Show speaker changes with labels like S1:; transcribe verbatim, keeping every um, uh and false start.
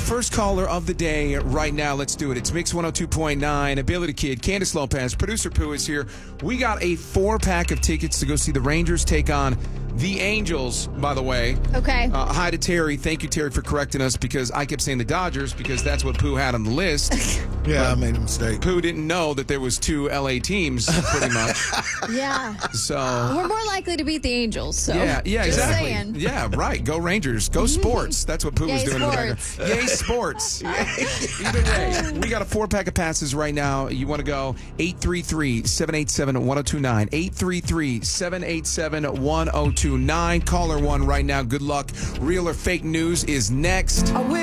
S1: first caller of the day right now. Let's do it. It's Mix one oh two point nine. Ability Kid, Candace Lopez, producer Pooh is here. We got a four-pack of tickets to go see the Rangers take on the Angels, by the way.
S2: Okay.
S1: Uh, hi to Terry. Thank you, Terry, for correcting us because I kept saying the Dodgers because that's what Pooh had on the list.
S3: Yeah,
S1: But
S3: I made a mistake.
S1: Pooh didn't know that there was two L A teams, pretty much.
S2: Yeah.
S1: So
S2: We're more likely to beat the Angels, so.
S1: yeah, yeah,
S2: just
S1: exactly.
S2: saying.
S1: Yeah, right. Go Rangers. Go sports. That's what Pooh was
S2: Yay,
S1: doing in the background.
S2: sports.
S1: Yay, sports. Either way, we got a four-pack of passes right now. You want to go eight three three, seven eight seven, one oh two nine. eight three three, seven eight seven, one oh two nine. Caller one right now. Good luck. Real or fake news is next.